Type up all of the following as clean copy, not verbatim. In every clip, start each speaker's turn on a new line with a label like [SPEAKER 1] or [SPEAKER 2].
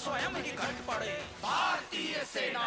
[SPEAKER 1] स्वयं ही कट पड़े भारतीय सेना।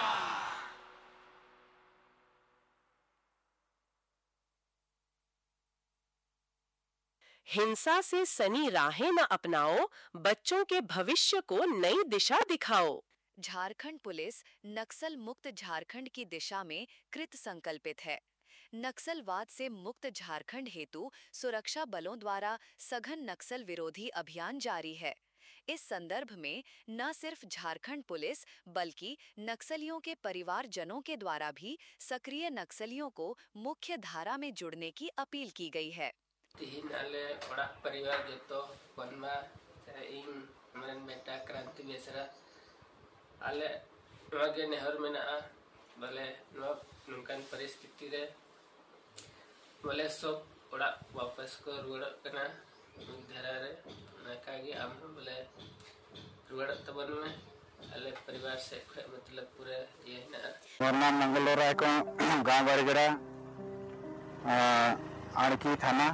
[SPEAKER 2] हिंसा से सनी राहें न अपनाओ, बच्चों के भविष्य को नई दिशा दिखाओ।
[SPEAKER 3] झारखंड पुलिस नक्सल मुक्त झारखंड की दिशा में कृत संकल्पित है। नक्सलवाद से मुक्त झारखंड हेतु सुरक्षा बलों द्वारा सघन नक्सल विरोधी अभियान जारी है। इस संदर्भ में न सिर्फ झारखंड पुलिस बल्कि नक्सलियों के परिवारजनों के द्वारा भी सक्रिय नक्सलियों को मुख्य धारा में जुड़ने की अपील की गई है।
[SPEAKER 4] तिहिन आले ओड़ा परिवार जतो बनवा इन मरन बेटा क्रांति बेसरा आले नगे नेहर मेना भले नुकान परिस्थिति रे भले सब ओड़ा वापस को रुड़ कना धारा रे नकागी हम भले रुड़ तबन में आले परिवार से मतलब पूरे ये ना
[SPEAKER 5] वरना मंगलोरा को गांव बरगड़ा आड़की थाना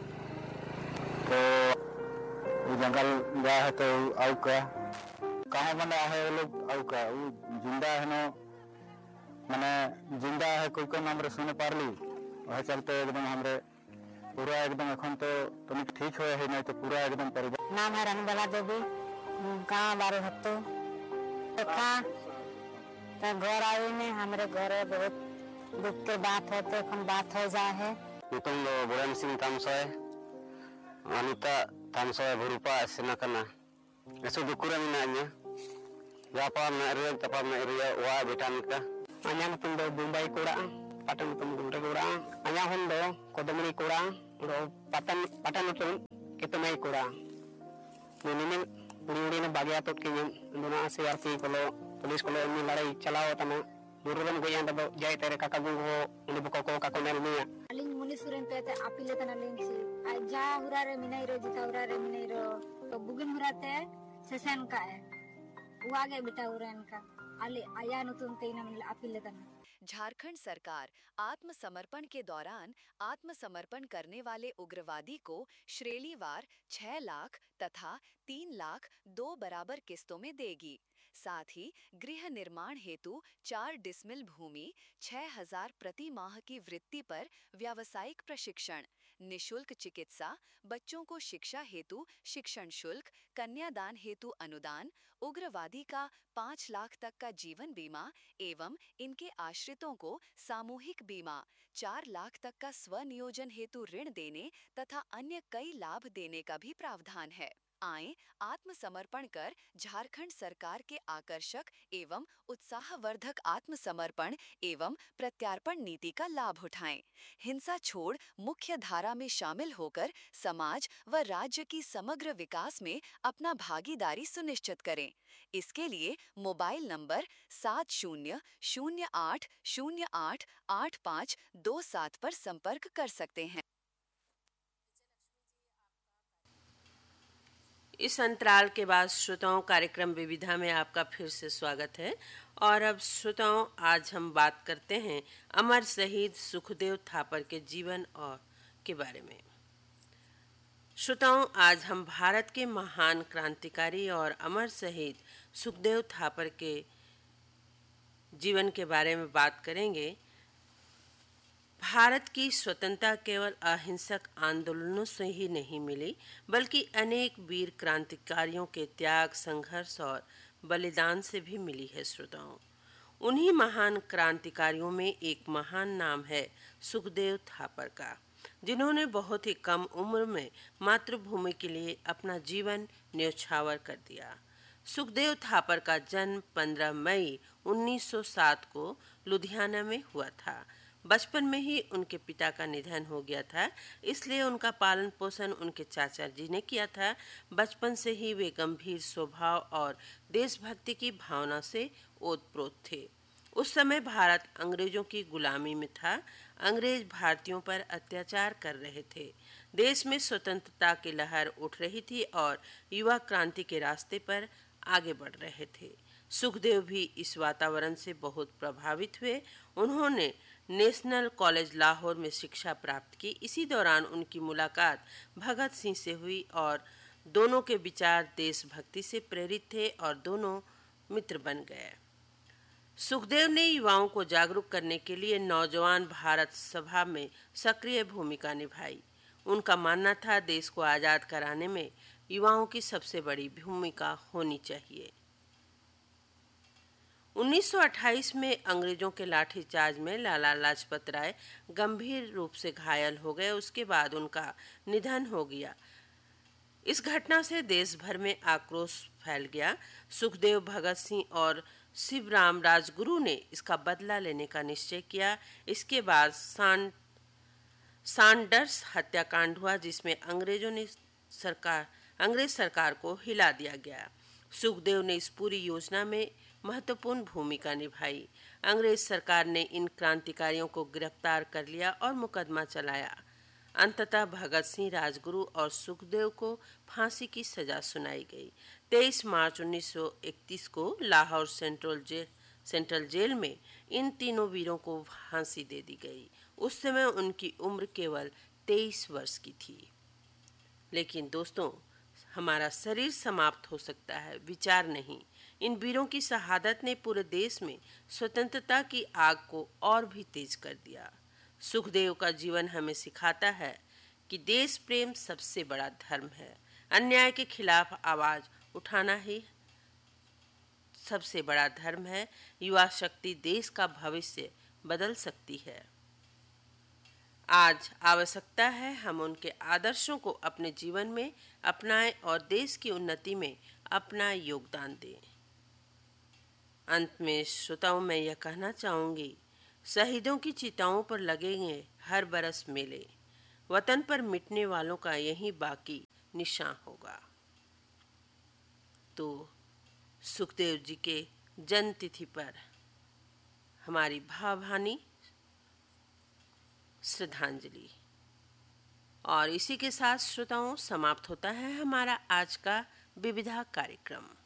[SPEAKER 5] तो वो जंगल गया है तो आउ का कहाँ बना है वो लोग आउ का वो जिंदा है ना मैंने जिंदा है कोई को नाम रे सुने पार ली वह चलते एकदम हमरे पूरा एकदम अखन तो तुम ठीक हो है नहीं तो पूरा एकदम परिवार।
[SPEAKER 6] नाम है रनबला देवी, गाँव बारे हत्तो देखा तो घर आई ने हमरे घर बहुत दुख के बात होते हम बात हो जाए है।
[SPEAKER 5] तुम बुरन सिंह तामसोय अनिता तामसोय भुरुपा सेना कना ऐसे दुकुरा मिनाnya जापा मेरे तपा मेरे वा बेटा निका
[SPEAKER 7] अnya तुम दो मुंबई कोड़ा पटन तुम गुंडे कोड़ा अnya हम दो कोदमरी कोड़ा दो पटन तुम कितने कोड़ा मैंने बुरी ने बागिया तो कि दोनों सीआरपी को पुलिस को में लड़ाई चलाओ तना बुरुन को यहां दो जाय तेरे काका गुंगो उन बको काको नेल मिया
[SPEAKER 6] अलिंग मुनि सुरेन पे ते अपीले तना लिंग से आजा हुरा रे मिनाई रो जिता हुरा रे मिनाई रो तो बुगिन हुराते सेशन का है वो आगे बेटा हुरन का अले आया नुतुन ते ना मिल अपीले तना।
[SPEAKER 3] झारखंड सरकार आत्मसमर्पण के दौरान आत्मसमर्पण करने वाले उग्रवादी को श्रेणीवार 6 लाख तथा 3 लाख 2 बराबर किस्तों में देगी। साथ ही गृह निर्माण हेतु 4 डिसमिल भूमि 6,000 प्रति माह की वृत्ति पर व्यावसायिक प्रशिक्षण, निशुल्क चिकित्सा, बच्चों को शिक्षा हेतु शिक्षण शुल्क, कन्यादान हेतु अनुदान, उग्रवादी का 5 लाख तक का जीवन बीमा एवं इनके आश्रितों को सामूहिक बीमा, 4 लाख तक का स्वनियोजन हेतु ऋण देने तथा अन्य कई लाभ देने का भी प्रावधान है। आएं आत्मसमर्पण कर झारखंड सरकार के आकर्षक एवं उत्साहवर्धक आत्मसमर्पण एवं प्रत्यार्पण नीति का लाभ उठाएं। हिंसा छोड़ मुख्य धारा में शामिल होकर समाज व राज्य की समग्र विकास में अपना भागीदारी सुनिश्चित करें। इसके लिए मोबाइल नंबर 7008088527 पर संपर्क कर सकते हैं।
[SPEAKER 2] इस अंतराल के बाद श्रोताओं कार्यक्रम विविधा में आपका फिर से स्वागत है। और अब श्रोताओं आज हम बात करते हैं अमर शहीद सुखदेव थापर के जीवन और के बारे में। श्रोताओं आज हम भारत के महान क्रांतिकारी और अमर शहीद सुखदेव थापर के जीवन के बारे में बात करेंगे। भारत की स्वतंत्रता केवल अहिंसक आंदोलनों से ही नहीं मिली, बल्कि अनेक वीर क्रांतिकारियों के त्याग, संघर्ष और बलिदान से भी मिली है। श्रोताओं, उन्हीं महान क्रांतिकारियों में एक महान नाम है सुखदेव थापर का, जिन्होंने बहुत ही कम उम्र में मातृभूमि के लिए अपना जीवन न्यौछावर कर दिया। सुखदेव थापर का जन्म 15 मई 1907 को लुधियाना में हुआ था। बचपन में ही उनके पिता का निधन हो गया था, इसलिए उनका पालन पोषण उनके चाचा जी ने किया था। बचपन से ही वे गंभीर स्वभाव और देशभक्ति की भावना से ओतप्रोत थे। उस समय भारत अंग्रेजों की गुलामी में था। अंग्रेज भारतीयों पर अत्याचार कर रहे थे। देश में स्वतंत्रता की लहर उठ रही थी और युवा क्रांति के रास्ते पर आगे बढ़ रहे थे। सुखदेव भी इस वातावरण से बहुत प्रभावित हुए। उन्होंने नेशनल कॉलेज लाहौर में शिक्षा प्राप्त की। इसी दौरान उनकी मुलाकात भगत सिंह से हुई और दोनों के विचार देशभक्ति से प्रेरित थे और दोनों मित्र बन गए। सुखदेव ने युवाओं को जागरूक करने के लिए नौजवान भारत सभा में सक्रिय भूमिका निभाई। उनका मानना था देश को आज़ाद कराने में युवाओं की सबसे बड़ी भूमिका होनी चाहिए। 1928 में अंग्रेजों के लाठीचार्ज में लाला लाजपत राय गंभीर रूप से घायल हो गए। उसके बाद उनका निधन हो गया। इस घटना से देश भर में आक्रोश फैल गया। सुखदेव, भगत सिंह और शिवराम राजगुरु ने इसका बदला लेने का निश्चय किया। इसके बाद सैंडर्स हत्याकांड हुआ, जिसमें अंग्रेज सरकार को हिला दिया गया। सुखदेव ने इस पूरी योजना में महत्वपूर्ण भूमिका निभाई। अंग्रेज सरकार ने इन क्रांतिकारियों को गिरफ्तार कर लिया और मुकदमा चलाया। अंततः भगत सिंह, राजगुरु और सुखदेव को फांसी की सजा सुनाई गई। 23 मार्च 1931 को लाहौर सेंट्रल जेल में इन तीनों वीरों को फांसी दे दी गई। उस समय उनकी उम्र केवल 23 वर्ष की थी। लेकिन दोस्तों, हमारा शरीर समाप्त हो सकता है, विचार नहीं। इन वीरों की शहादत ने पूरे देश में स्वतंत्रता की आग को और भी तेज कर दिया। सुखदेव का जीवन हमें सिखाता है कि देश प्रेम सबसे बड़ा धर्म है। अन्याय के खिलाफ आवाज उठाना ही सबसे बड़ा धर्म है। युवा शक्ति देश का भविष्य बदल सकती है। आज आवश्यकता है हम उनके आदर्शों को अपने जीवन में अपनाएं और देश की उन्नति में अपना योगदान दें। अंत में श्रोताओं, मैं यह कहना चाहूंगी, शहीदों की चिताओं पर लगेंगे हर बरस मेले, वतन पर मिटने वालों का यही बाकी निशान होगा। तो सुखदेव जी के जन्म तिथि पर हमारी भावभीनी श्रद्धांजलि। और इसी के साथ श्रोताओं, समाप्त होता है हमारा आज का विविधा कार्यक्रम।